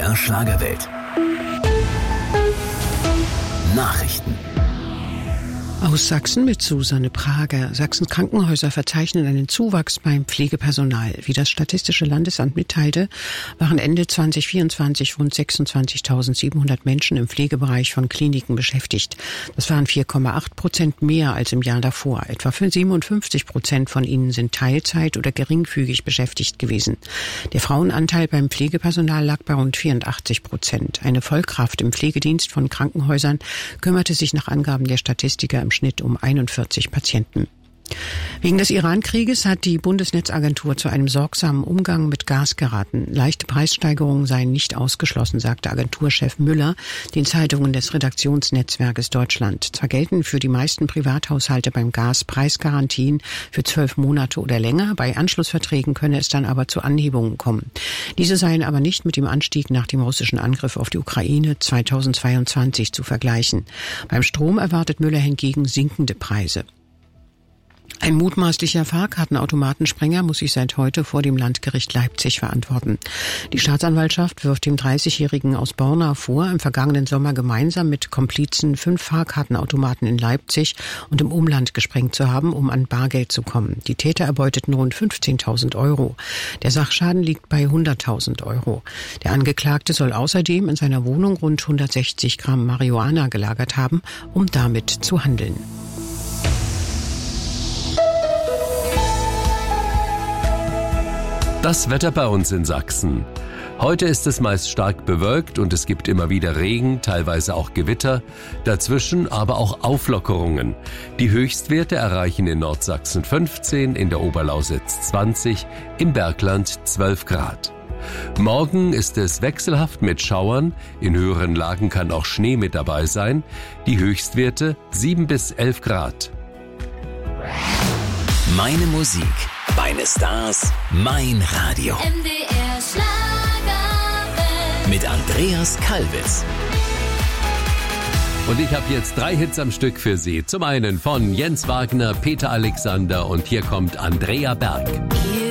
MDR Schlagerwelt. Nachrichten. Aus Sachsen mit Susanne Prager. Sachsens Krankenhäuser verzeichnen einen Zuwachs beim Pflegepersonal. Wie das Statistische Landesamt mitteilte, waren Ende 2024 rund 26.700 Menschen im Pflegebereich von Kliniken beschäftigt. Das waren 4,8% mehr als im Jahr davor. Etwa 57% von ihnen sind Teilzeit oder geringfügig beschäftigt gewesen. Der Frauenanteil beim Pflegepersonal lag bei rund 84%. Eine Vollkraft im Pflegedienst von Krankenhäusern kümmerte sich nach Angaben der Statistiker im Schnitt um 41 Patienten. Wegen des Iran-Krieges hat die Bundesnetzagentur zu einem sorgsamen Umgang mit Gas geraten. Leichte Preissteigerungen seien nicht ausgeschlossen, sagte Agenturchef Müller den Zeitungen des Redaktionsnetzwerkes Deutschland. Zwar gelten für die meisten Privathaushalte beim Gas Preisgarantien für 12 Monate oder länger, bei Anschlussverträgen könne es dann aber zu Anhebungen kommen. Diese seien aber nicht mit dem Anstieg nach dem russischen Angriff auf die Ukraine 2022 zu vergleichen. Beim Strom erwartet Müller hingegen sinkende Preise. Ein mutmaßlicher Fahrkartenautomatensprenger muss sich seit heute vor dem Landgericht Leipzig verantworten. Die Staatsanwaltschaft wirft dem 30-Jährigen aus Borna vor, im vergangenen Sommer gemeinsam mit Komplizen 5 Fahrkartenautomaten in Leipzig und im Umland gesprengt zu haben, um an Bargeld zu kommen. Die Täter erbeuteten rund 15.000 Euro. Der Sachschaden liegt bei 100.000 Euro. Der Angeklagte soll außerdem in seiner Wohnung rund 160 Gramm Marihuana gelagert haben, um damit zu handeln. Das Wetter bei uns in Sachsen. Heute ist es meist stark bewölkt und es gibt immer wieder Regen, teilweise auch Gewitter, dazwischen aber auch Auflockerungen. Die Höchstwerte erreichen in Nordsachsen 15, in der Oberlausitz 20, im Bergland 12 Grad. Morgen ist es wechselhaft mit Schauern, in höheren Lagen kann auch Schnee mit dabei sein, die Höchstwerte 7 bis 11 Grad. Meine Musik, meine Stars, mein Radio. MDR Schlagerwelt. Mit Andreas Kalbitz. Und ich habe jetzt 3 Hits am Stück für Sie. Zum einen von Jens Wagner, Peter Alexander und hier kommt Andrea Berg.